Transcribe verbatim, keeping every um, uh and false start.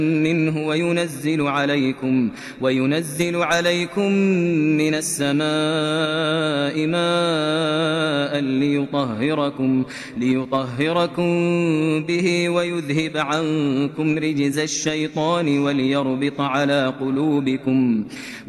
منه وينزل عليكم وينزل عليكم من السماء ماء ليطهركم ليطهركم به ويذهب عنكم رجز الشيطان وليربط على قلوبكم